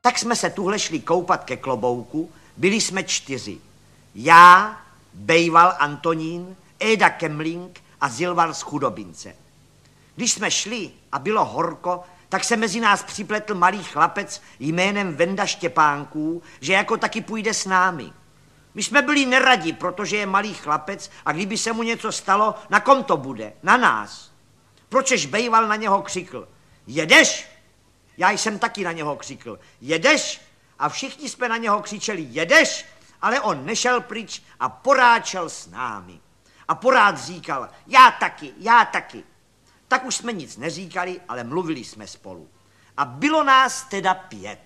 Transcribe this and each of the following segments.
Tak jsme se tuhle šli koupat ke klobouku, byli jsme 4. Já, bejval Antonín, Éda Kemling a Zilvar z Chudobince. Když jsme šli a bylo horko, tak se mezi nás připletl malý chlapec jménem Venda Štěpánků, že jako taky půjde s námi. My jsme byli neradi, protože je malý chlapec a kdyby se mu něco stalo, na kom to bude? Na nás. Pročež bejval na něho křikl: jedeš? Já jsem taky na něho křikl: jedeš? A všichni jsme na něho křičeli: jedeš? Ale on nešel pryč a poráčel s námi. A porád říkal: já taky, já taky. Tak už jsme nic neříkali, ale mluvili jsme spolu. A bylo nás teda 5.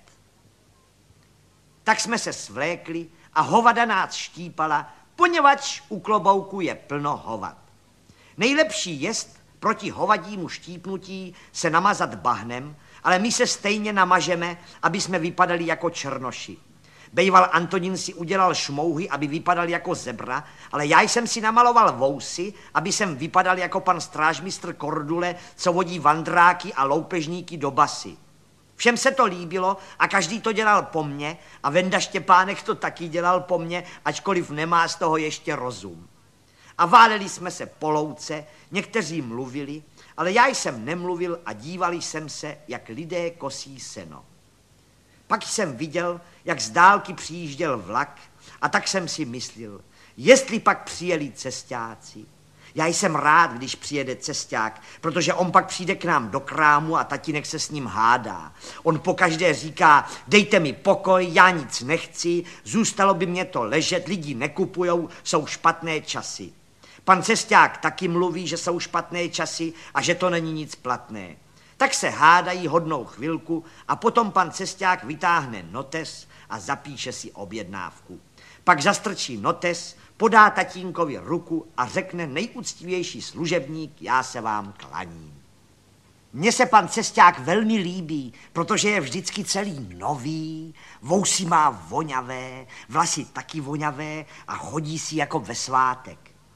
Tak jsme se svlékli a hovada nás štípala, poněvadž u klobouku je plno hovad. Nejlepší jest proti hovadímu štípnutí se namazat bahnem, ale my se stejně namažeme, aby jsme vypadali jako černoši. Bejval Antonín si udělal šmouhy, aby vypadal jako zebra, ale já jsem si namaloval vousy, aby jsem vypadal jako pan strážmistr Kordule, co vodí vandráky a loupežníky do basy. Všem se to líbilo a každý to dělal po mně a Venda Štěpánek to taky dělal po mně, ačkoliv nemá z toho ještě rozum. A váleli jsme se po louce, někteří mluvili, ale já jsem nemluvil a dívali jsem se, jak lidé kosí seno. Pak jsem viděl, jak z dálky přijížděl vlak a tak jsem si myslel, jestli pak přijeli cestáci. Já jsem rád, když přijede cesták, protože on pak přijde k nám do krámu a tatínek se s ním hádá. On pokaždé říká: dejte mi pokoj, já nic nechci, zůstalo by mě to ležet, lidi nekupujou, jsou špatné časy. Pan cesták taky mluví, že jsou špatné časy a že to není nic platné. Tak se hádají hodnou chvilku a potom pan cesták vytáhne notes a zapíše si objednávku. Pak zastrčí notes, podá tatínkovi ruku a řekne: nejúctivější služebník, já se vám klaním. Mně se pan cesták velmi líbí, protože je vždycky celý nový, vousy má voňavé, vlasy taky voňavé a chodí si jako ve svátek.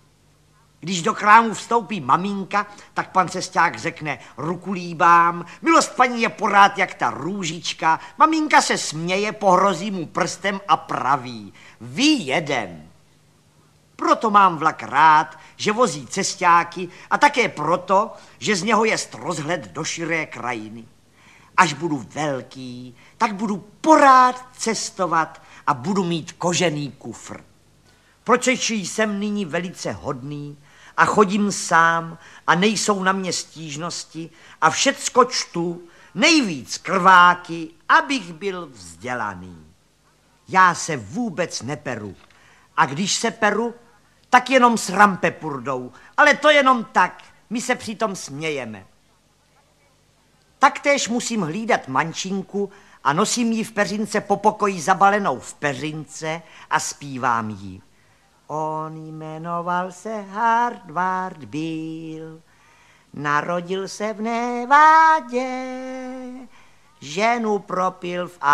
Když do krámu vstoupí maminka, tak pan cesták řekne: ruku líbám, milost paní je porád jak ta růžička. Maminka se směje, pohrozí mu prstem a praví: vy jeden. Proto mám vlak rád, že vozí cestáky a také proto, že z něho jest rozhled do širé krajiny. Až budu velký, tak budu porád cestovat a budu mít kožený kufr. Proč jsem nyní velice hodný a chodím sám a nejsou na mě stížnosti a všecko čtu, nejvíc krváky, abych byl vzdělaný. Já se vůbec neperu a když se peru, tak jenom s rampepurdou, ale to jenom tak, my se přitom smějeme. Taktéž musím hlídat mančinku a nosím ji v peřince po pokoji zabalenou v peřince a zpívám jí. On jmenoval se Hardward Bill, narodil se v Nevádě, ženu propil v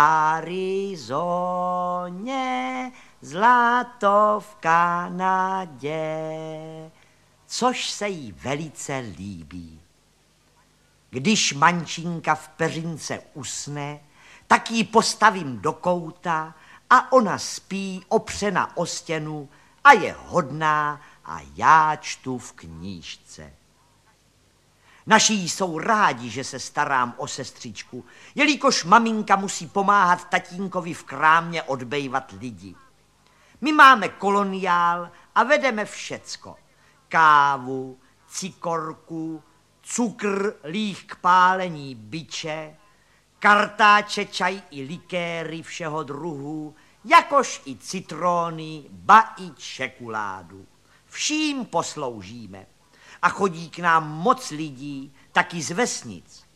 Arizoně, zlato v Kanadě, což se jí velice líbí. Když mančinka v peřince usne, tak ji postavím do kouta a ona spí opřena o stěnu a je hodná a já čtu v knížce. Naši jsou rádi, že se starám o sestřičku, jelikož maminka musí pomáhat tatínkovi v krámě odbejvat lidi. My máme koloniál a vedeme všecko. Kávu, cikorku, cukr, líh k pálení biče, kartáče, čaj i likéry všeho druhu, jakož i citróny, ba i čekuládu. Vším posloužíme. A chodí k nám moc lidí, taky z vesnic.